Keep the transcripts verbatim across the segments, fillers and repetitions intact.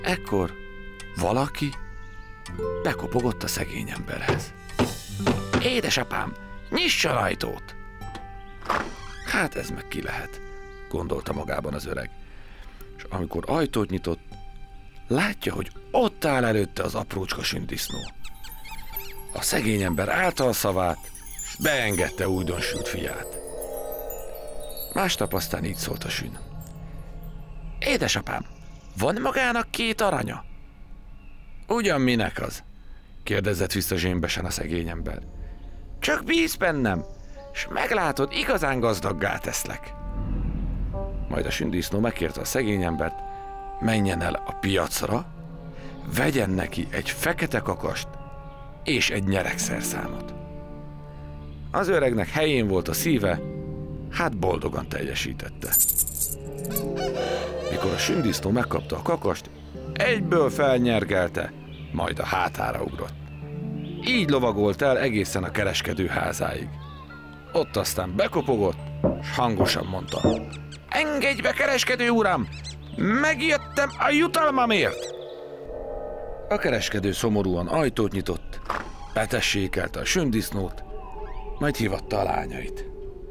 Ekkor valaki bekopogott a szegény emberhez. Édesapám, nyissa ajtót! Hát ez meg ki lehet, gondolta magában az öreg. És amikor ajtót nyitott, látja, hogy ott áll előtte az aprócska sündisznó. A szegény ember állta a szavát, és beengedte újdonsült fiát. Másnap aztán így szólt a sün. Édesapám, van magának két aranya? Ugyan minek az? Kérdezett vissza zsémbesen a szegény ember. Csak bízz bennem, és meglátod, igazán gazdaggá teszlek. Majd a sündisznó megkérte a szegény embert, menjen el a piacra, vegyen neki egy fekete kakast és egy nyeregszerszámot. Az öregnek helyén volt a szíve, hát boldogan teljesítette. Mikor a sündisznó megkapta a kakast, egyből felnyergelte, majd a hátára ugrott. Így lovagolt el egészen a kereskedő házáig. Ott aztán bekopogott, s hangosan mondta. Engedj be, kereskedő uram! Megjöttem a jutalmamért! A kereskedő szomorúan ajtót nyitott, betessékelte a sündisznót, majd hívatta a lányait.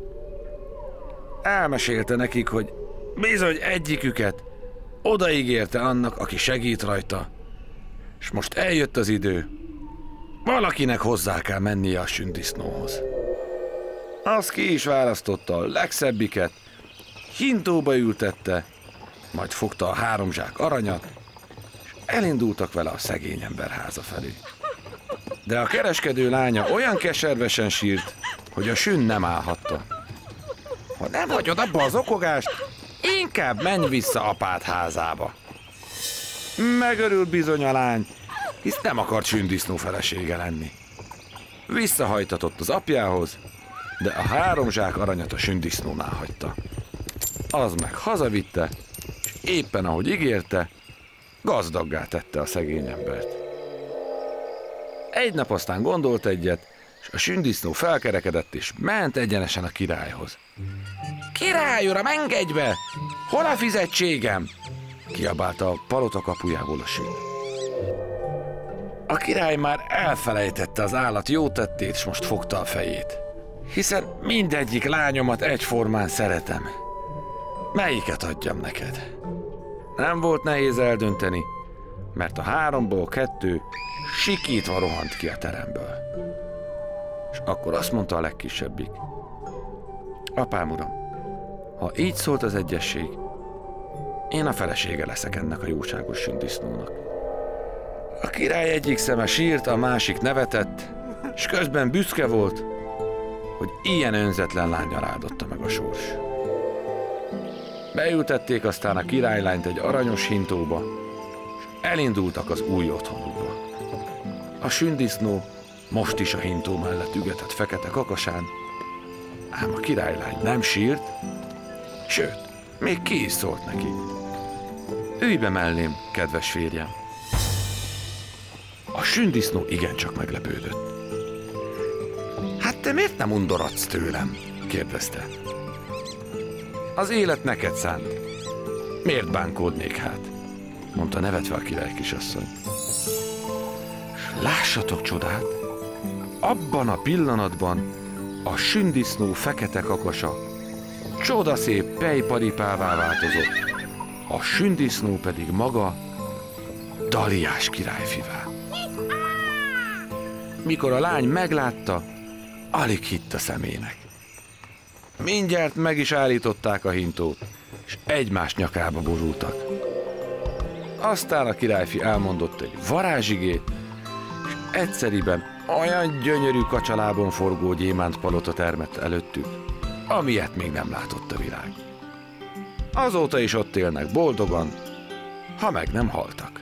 Elmesélte nekik, hogy bizony egyiküket odaígérte annak, aki segít rajta, és most eljött az idő, valakinek hozzá kell mennie a sündisznóhoz. Az ki is választotta a legszebbiket, hintóba ültette, majd fogta a három zsák aranyat, és elindultak vele a szegény ember háza felé. De a kereskedő lánya olyan keservesen sírt, hogy a sün nem állhatta. Ha nem hagyod abba az okogást, inkább menj vissza apád házába. Megörült bizony a lány, hisz nem akart sündisznó felesége lenni. Visszahajtatott az apjához, de a három zsák aranyat a sündisznónál hagyta. Az meg hazavitte, és éppen ahogy ígérte, gazdaggá tette a szegény embert. Egy nap aztán gondolt egyet, és a sündisznó felkerekedett, és ment egyenesen a királyhoz. Király uram, engedj be! Hol a fizetségem? Kiabálta a palota kapujából a sün. A király már elfelejtette az állat jó tettét, és most fogta a fejét. Hiszen mindegyik lányomat egyformán szeretem. Melyiket adjam neked? Nem volt nehéz eldönteni, mert a háromból kettő sikítva rohant ki a teremből. És akkor azt mondta a legkisebbik. Apám uram, ha így szólt az egyesség, én a felesége leszek ennek a jóságos sündisznónak. A király egyik szeme sírt, a másik nevetett, és közben büszke volt, hogy ilyen önzetlen lánnyal áldotta meg a sors. Beültették aztán a királylányt egy aranyos hintóba, és elindultak az új otthonukba. A sündisznó most is a hintó mellett ügetett fekete kakasán, ám a királylány nem sírt, sőt, még ki is szólt neki. Ülj be mellém, kedves férjem! A sündisznó igencsak meglepődött. Hát te miért nem undorodsz tőlem? Kérdezte. Az élet neked szánt. Miért bánkódnék hát? Mondta nevetve a király kisasszony. S lássatok csodát! Abban a pillanatban a sündisznó fekete kakasa csodaszép pejparipává változott, a sündisznó pedig maga Daliás királyfivá. Mikor a lány meglátta, alig hitt a szemének. Mindjárt meg is állították a hintót, és egymás nyakába borultak. Aztán a királyfi elmondott egy varázsigét, és egyszeriben olyan gyönyörű kacsalábon forgó gyémántpalota termett előttük, amilyet még nem látott a világ. Azóta is ott élnek boldogan, ha meg nem haltak.